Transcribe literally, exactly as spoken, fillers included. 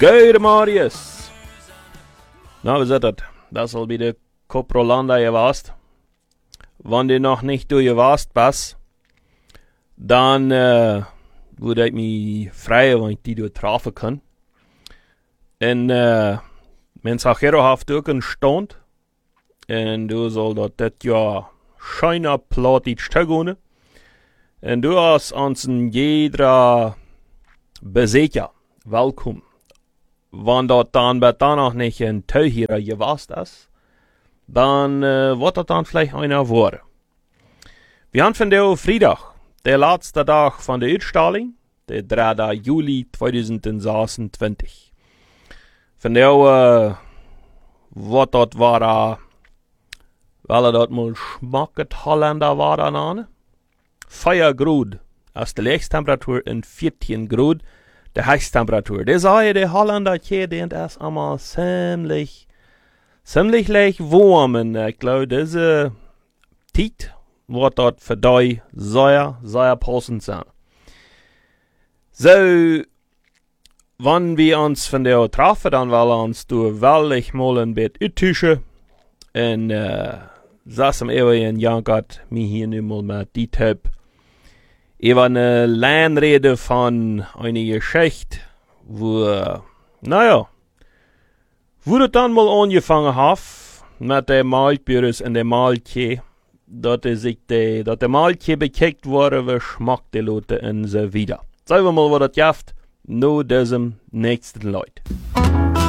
Gute Marius. Na, wie sagt das? Das soll wieder Coprolanda gewast. Wenn du noch nicht durchgewast bist, dann äh, würde ich mich freuen, wenn ich die dort treffen kann. Und äh, mein Sachero hat auch einen Stand. Und du soll dort das Jahr scheiner Platit stehen. Und du hast uns in jeder Besecher willkommen. Wenn dort dann bei da noch nicht ein Teuhierer gewast ist, dann äh, wird das dann vielleicht einer worden. Wir haben von der Freitag, der letzte Tag von der Ausstellung, der dritte Juli zweitausendsechsundzwanzig. Von der, äh, was dort war, weil er dort mal schmacket Holländer war dann an. vier Grad, als die Lichttemperatur in vierzehn Grad, die Höchsttemperatur. Der sei der Holländer hier, den ist einmal ziemlich, ziemlich leicht warm. Und ich glaube, diese Zeit wird dort für die sehr, sehr passend sein. So, wenn wir uns von der treffen, dann wollen wir uns durch wellig mal ein bisschen uttischen. Und, äh, saß am ewigen Jankert, mir hier nun mal mit die Typ. Über eine Lernrede von einer Geschichte, wo, naja, wo das dann mal angefangen hat, mit der Maltbüros und der Maltje, dass sich der, dass der Maltje bekickt wurde, wie schmeckt die Leute und so wieder. Sagen wir mal, was das jaft, nur diesem nächsten Leute.